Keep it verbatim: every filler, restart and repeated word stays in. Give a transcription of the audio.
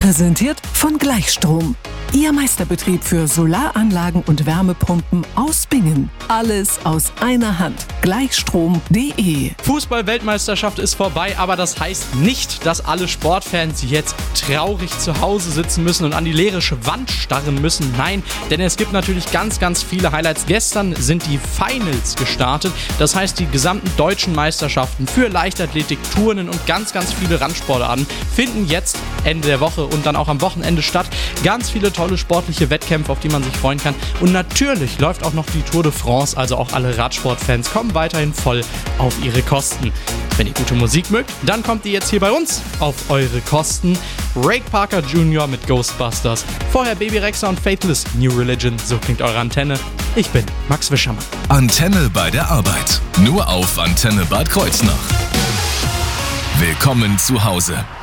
Präsentiert von Gleichstrom. Ihr Meisterbetrieb für Solaranlagen und Wärmepumpen aus Bingen. Alles aus einer Hand. Gleichstrom punkt de. Fußball-Weltmeisterschaft ist vorbei, aber das heißt nicht, dass alle Sportfans jetzt traurig zu Hause sitzen müssen und an die leere Wand starren müssen. Nein, denn es gibt natürlich ganz, ganz viele Highlights. Gestern sind die Finals gestartet. Das heißt, die gesamten deutschen Meisterschaften für Leichtathletik, Turnen und ganz, ganz viele Randsportarten finden jetzt Ende der Woche und dann auch am Wochenende statt. Ganz viele tolle sportliche Wettkämpfe, auf die man sich freuen kann. Und natürlich läuft auch noch die Tour de France, also auch alle Radsportfans kommen weiterhin voll auf ihre Kosten. Wenn ihr gute Musik mögt, dann kommt ihr jetzt hier bei uns auf eure Kosten. Ray Parker Junior mit Ghostbusters. Vorher Baby Rexha und Faithless, New Religion. So klingt eure Antenne. Ich bin Max Wischermann. Antenne bei der Arbeit. Nur auf Antenne Bad Kreuznach. Willkommen zu Hause.